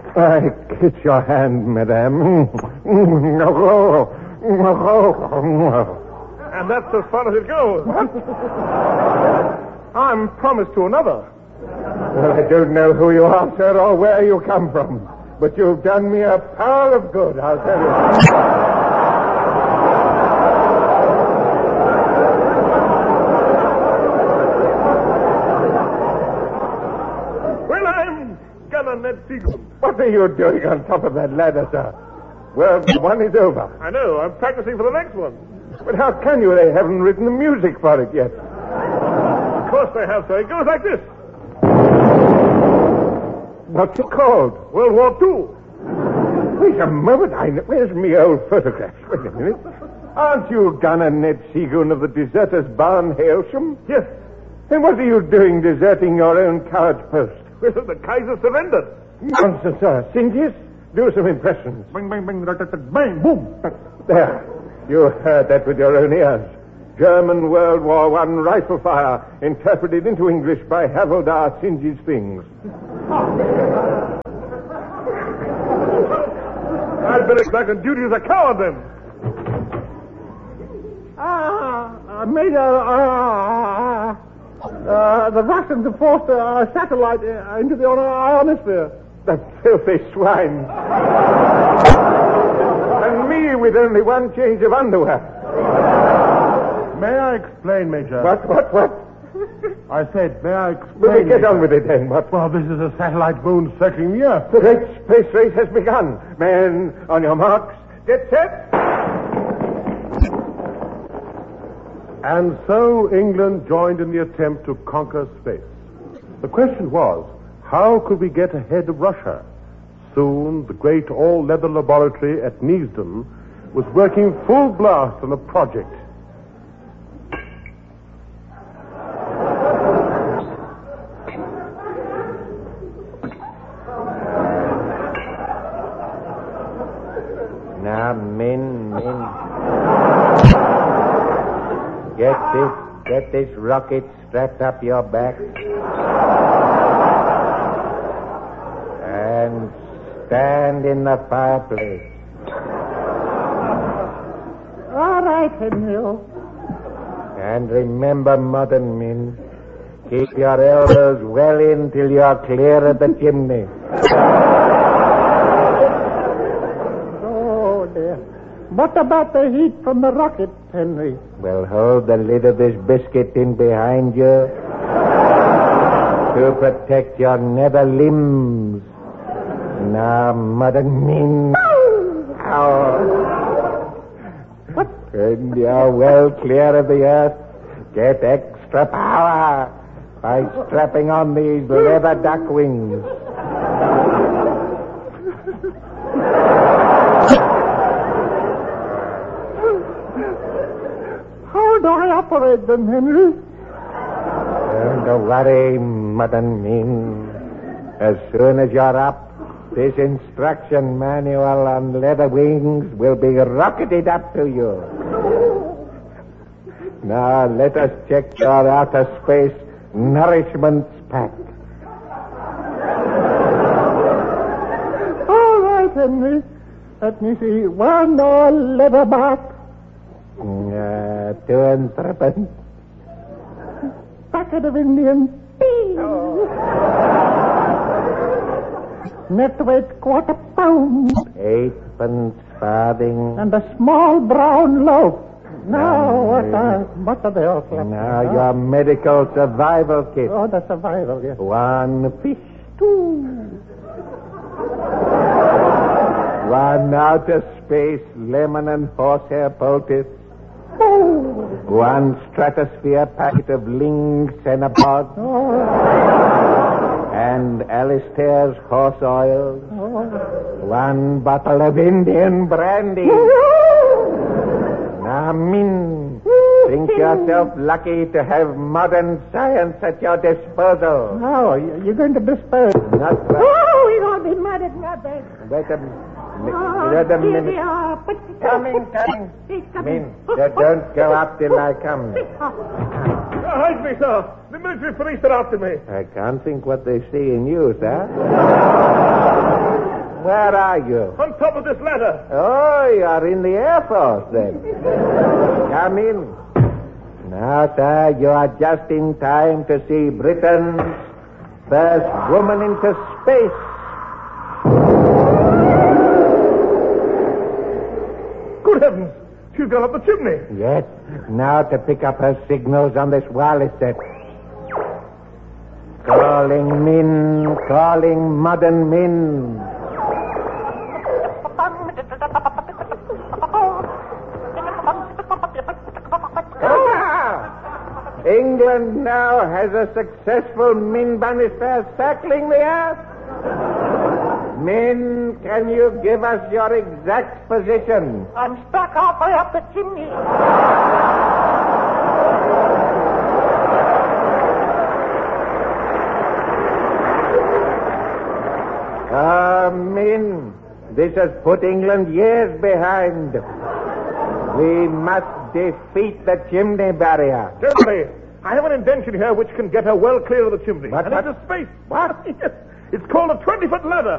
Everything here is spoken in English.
I kiss your hand, madame. And that's as far as it goes. I'm promised to another. Well, I don't know who you are, sir, or where you come from, but you've done me a pile of good, I'll tell you. Well, I'm Gunner Ned Seagoon. What are you doing on top of that ladder, sir? Well, one is over. I know. I'm practicing for the next one. But how can you? They haven't written the music for it yet. Of course they have, sir. It goes like this. What's it called? World War II. Wait a moment. Where's me old photographs? Wait a minute. Aren't you Gunner Ned Seagoon of the Deserters' Barn, Hailsham? Yes. Then what are you doing deserting your own coward's post? Well, the Kaiser surrendered. Nonsense, sir. Singes, do some impressions. Bang, bang, bang, bang, boom. There. You heard that with your own ears. German World War I rifle fire, interpreted into English by Havildar Singe's Things. I'd better back on duty as a coward, then. Major, the Russians have forced a satellite into the ionosphere. The filthy swine. And me with only one change of underwear. May I explain, Major? What? I said, may I explain? Will we get Major? on with it then? What? Well, this is a satellite moon circling the Earth. The great space race has begun. Men, on your marks, get set. And so England joined in the attempt to conquer space. The question was, how could we get ahead of Russia? Soon, the great all-leather laboratory at Neasden was working full blast on a project. Now, men. Get this rocket strapped up your back. And stand in the fireplace. All right, Henry. And remember, modern men, keep your elbows well in till you're clear of the chimney. Oh, dear. What about the heat from the rocket, Henry? Well, hold the lid of this biscuit in behind you to protect your nether limbs. Now, modern men. What? When you're well clear of the earth, get extra power by strapping on these leather duck wings. How do I operate them, Henry? Don't worry, modern men. As soon as you're up, this instruction manual on leather wings will be rocketed up to you. Now, let us check your outer space nourishments pack. All right, Henry. Let me see. One leather back. 2 and 3. Packet of Indian tea. Net weight £1/4. 8 farthing. And a small brown loaf. Now, what are they all like? Now, your medical survival kit. Oh, the survival, yes. 1 fish. 2. 1 outer space lemon and horsehair poultice. 1 stratosphere packet of Ling Cenapod. And Alistair's horse oil. 1 bottle of Indian brandy. Now, Min, think yourself lucky to have modern science at your disposal. Now, you're going to dispose. Not right. Oh, we all be mad at nothing. Wait a minute. Here they are. Coming. He's coming. Min, don't go up till I come. Hide me, sir. The military police are after me. I can't think what they see in you, sir. Where are you? On top of this ladder. Oh, you're in the Air Force, then. Come in. Now, sir, you are just in time to see Britain's first woman into space. Good heavens. She's gone up the chimney. Yes. Now to pick up her signals on this wireless set. Calling Min, calling modern Min. England now has a successful Min Bannister circling the earth. Min, can you give us your exact position? I'm stuck halfway up the chimney. Min, this has put England years behind. We must defeat the chimney barrier. Gentlemen, I have an invention here which can get her well clear of the chimney. What? And into space. What? Yes. It's called a 20-foot ladder.